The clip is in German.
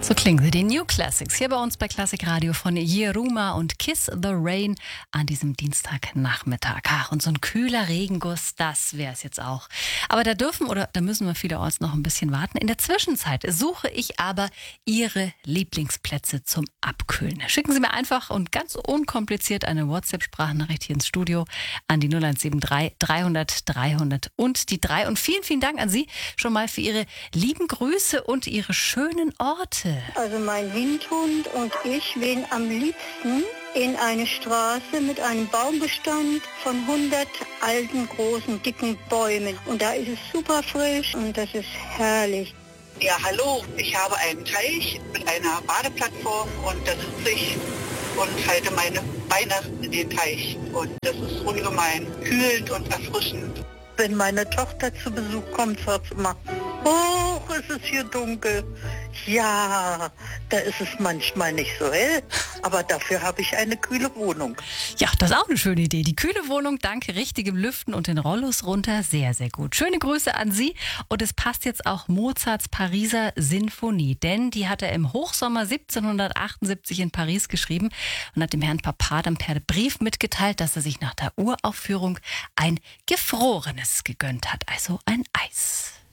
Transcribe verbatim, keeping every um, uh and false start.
So klingen sie, die New Classics, hier bei uns bei Klassik Radio von Yeruma und Kiss the Rain an diesem Dienstagnachmittag. Ach, und so ein kühler Regenguss, das wäre es jetzt auch. Aber da dürfen oder da müssen wir vielerorts noch ein bisschen warten. In der Zwischenzeit suche ich aber Ihre Lieblingsplätze zum Abkühlen. Schicken Sie mir einfach und ganz unkompliziert eine WhatsApp-Sprachnachricht hier ins Studio an die null eins sieben drei dreihundert dreihundert und die drei. Und vielen, vielen Dank an Sie schon mal für Ihre lieben Grüße und Ihre schönen Orte. Also mein Windhund und ich gehen am liebsten in eine Straße mit einem Baumbestand von hundert alten, großen, dicken Bäumen. Und da ist es super frisch und das ist herrlich. Ja, hallo, ich habe einen Teich mit einer Badeplattform und da sitze ich und halte meine Beine in den Teich. Und das ist ungemein kühlend und erfrischend. Wenn meine Tochter zu Besuch kommt, sagt sie immer, oh, es ist hier dunkel. Ja, da ist es manchmal nicht so hell, aber dafür habe ich eine kühle Wohnung. Ja, das ist auch eine schöne Idee. Die kühle Wohnung, dank richtigem Lüften und den Rollos runter, sehr, sehr gut. Schöne Grüße an Sie und es passt jetzt auch Mozarts Pariser Sinfonie, denn die hat er im Hochsommer siebzehnhundertachtundsiebzig in Paris geschrieben und hat dem Herrn Papadampere per Brief mitgeteilt, dass er sich nach der Uraufführung ein Gefrorenes gegönnt hat, also ein Eis.